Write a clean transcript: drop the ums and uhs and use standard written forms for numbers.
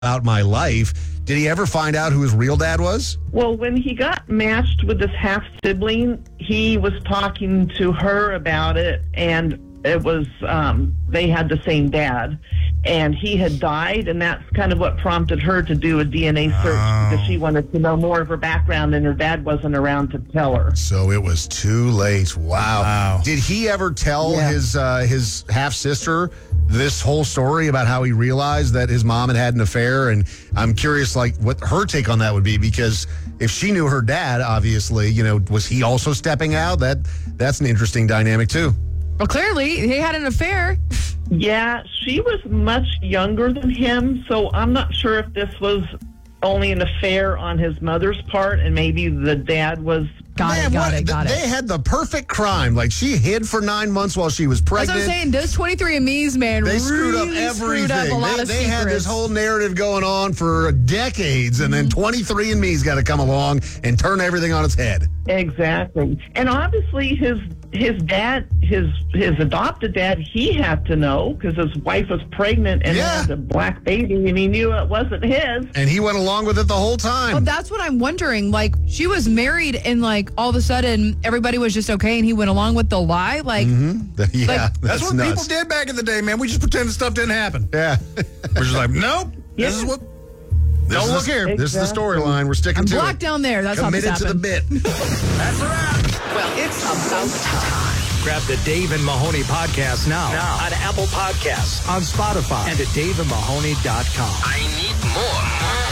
about my life. Did he ever find out who his real dad was? Well, when he got matched with this half-sibling, he was talking to her about it, and it was, they had the same dad, and he had died, and that's kind of what prompted her to do a DNA search because she wanted to know more of her background, and her dad wasn't around to tell her. So it was too late. Wow. Did he ever tell his half-sister this whole story about how he realized that his mom had an affair? And I'm curious, like, what her take on that would be, because if she knew her dad, obviously, you know, was he also stepping out? That's an interesting dynamic, too. Well, clearly, he had an affair. Yeah, she was much younger than him, so I'm not sure if this was only an affair on his mother's part, and maybe the dad was... Got it. They had the perfect crime. Like, she hid for 9 months while she was pregnant. That's what I'm saying. Those 23andMe's, man, they really screwed up everything. Screwed up a lot of they had this secrets. whole narrative going on for decades, and then 23andMe's got to come along and turn everything on its head. Exactly. And obviously his dad, his adopted dad, he had to know because his wife was pregnant and had a black baby, and he knew it wasn't his. And he went along with it the whole time. Well, that's what I'm wondering. Like, she was married, and like all of a sudden everybody was just okay, and he went along with the lie. Like, that's what people did back in the day, man. We just pretended stuff didn't happen. Yeah, we're just like, nope. Yeah. This is what. Don't look here. Exactly. This is the storyline. We're sticking to it. blocked down there. That's committed how this to the bit. That's a wrap. Well, it's about time. Grab the Dave and Mahoney podcast now on Apple Podcasts, on Spotify, and at daveandmahoney.com. I need more.